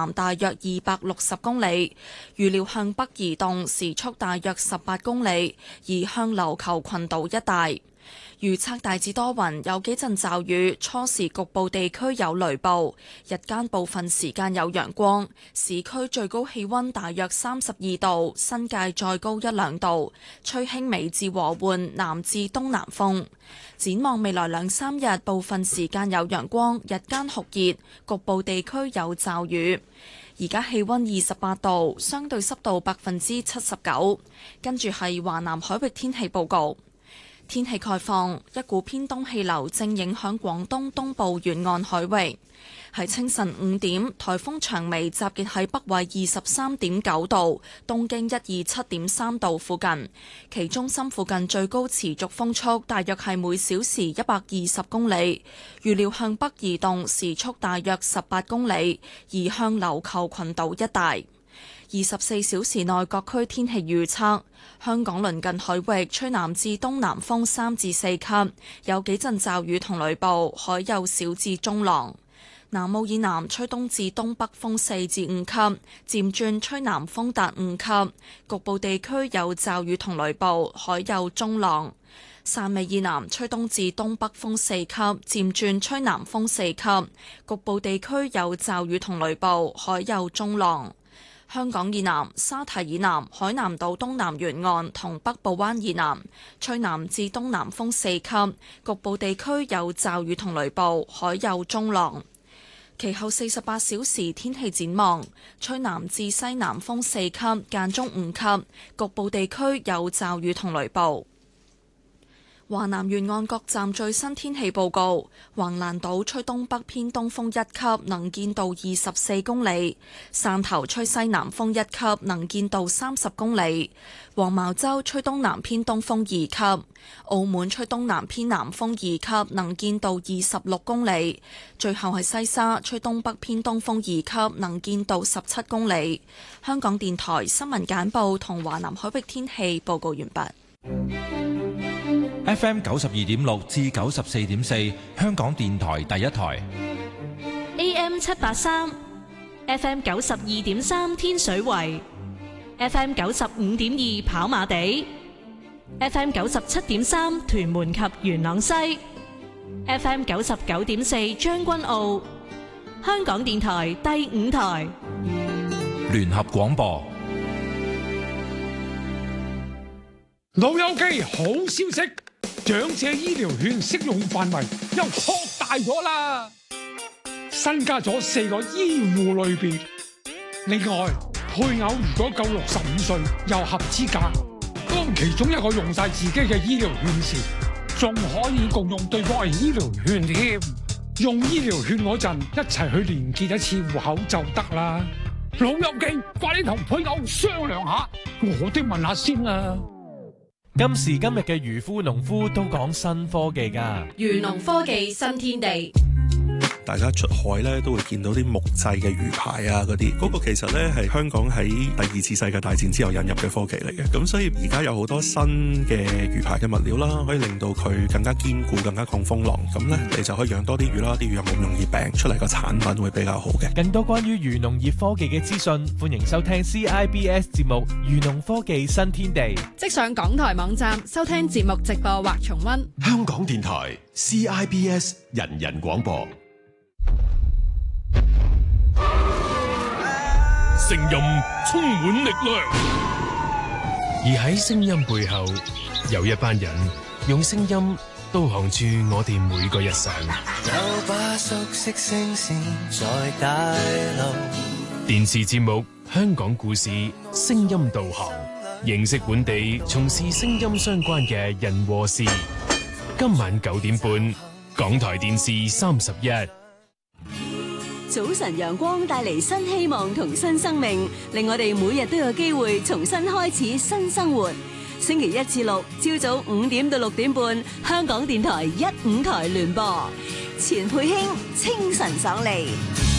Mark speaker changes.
Speaker 1: 南大約260公里，預料向北移動，時速大約18公里，移向琉球群島一帶。預測大致多雲，有幾陣驟雨，初時局部地區有雷暴，日間部分時間有陽光。市區最高氣溫大約32度，新界再高1-2度，吹輕微至和緩南至東南風。展望未來2-3日，部分時間有陽光，日間酷熱，局部地區有驟雨。而家氣溫28度，相對濕度79%。跟住係華南海域天氣報告。天氣概況，一股偏東氣流正影響廣東東部沿岸海域。喺清晨5點，颱風長眉集結喺北緯23.9度、東經127.3度附近，其中心附近最高持續風速大約係每小時120公里，預料向北移動，時速大約18公里，移向琉球群島一帶。24小時內各區天氣預測：香港鄰近海域吹南至東南風3至4級，有幾陣驟雨同雷暴，海有小至中浪。南澳以南吹東至東北風4至5級，漸轉吹南風達5級，局部地區有驟雨同雷暴，海有中浪。汕尾以南吹東至東北風4級，漸轉吹南風4級，局部地區有驟雨同雷暴，海有中浪。香港以南、沙堤以南、海南島東南沿岸同北部灣以南吹南至東南風4級，局部地區有驟雨同雷暴，海有中浪。其後48小時天氣展望，吹南至西南風4級，間中5級，局部地區有驟雨同雷暴。華南沿岸各站最新天氣報告：橫瀾島吹東北偏東風1級，能見度24公里；汕頭吹西南風1級，能見度30公里；黃茅洲吹東南偏東風2級；澳門吹東南偏南風2級，能見度26公里；最後係西沙吹東北偏東風2級，能見度17公里。香港電台新聞簡報同華南海域天氣報告完畢。
Speaker 2: FM 92.6至94.4，香港電台第一台。
Speaker 3: AM 783 FM 92.3天水圍 FM 95.2跑馬地 FM 97.3屯門及元朗西 FM 99.4將軍澳。香港電台第5台
Speaker 2: 聯合廣播。
Speaker 4: 老友記，好消息，長者醫療券適用範圍又擴大咗啦，新加咗4個醫護類別。另外，配偶如果夠65歲又合資格，當其中一個用晒自己嘅醫療券時，仲可以共用對方嘅醫療券添。用醫療券嗰陣，一齊去連結一次戶口就得啦。老友記，快啲同配偶商量下，我都問下先啦。
Speaker 5: 今時今日嘅漁夫農夫都講新科技㗎，
Speaker 3: 漁農科技新天地。
Speaker 6: 大家出海咧都會見到啲木製嘅魚排啊，嗰啲嗰個其實咧係香港喺第2次世界大戰之後引入嘅科技嚟嘅。咁所以而家有好多新嘅魚排嘅物料啦，可以令到佢更加堅固、更加抗風浪。咁咧你就可以養多啲魚啦，啲魚又冇咁容易病，出嚟個產品會比較好嘅。
Speaker 5: 更多關於漁農業科技嘅資訊，歡迎收聽 CIBS 節目《漁農科技新天地》。
Speaker 7: 即上港台網站收聽節目直播或重溫。
Speaker 8: 香港電台 CIBS 人人廣播。
Speaker 9: 聲音充滿力量，
Speaker 8: 而喺聲音背後，有一班人用聲音導航住我哋每個日常。
Speaker 10: 有把熟悉聲線在大路。
Speaker 8: 電視節目《香港故事》聲音導航，認識本地從事聲音相關嘅人和事。今晚9點半，港台電視31。
Speaker 11: 早晨陽光帶嚟新希望同新生命，令我哋每日都有機會重新開始新生活。星期1至6朝早5點到6點半，香港電台1、5台聯播，錢佩卿清晨爽利。